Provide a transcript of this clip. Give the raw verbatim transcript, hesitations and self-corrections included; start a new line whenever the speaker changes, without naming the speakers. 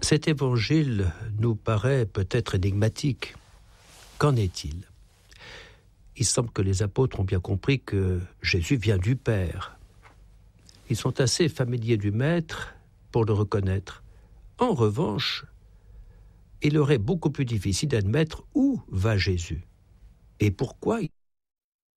Cet évangile nous paraît peut-être énigmatique. Qu'en est-il ? Il semble que les apôtres ont bien compris que Jésus vient du Père. Ils sont assez familiers du Maître pour le reconnaître. En revanche, il leur est beaucoup plus difficile d'admettre où va Jésus et pourquoi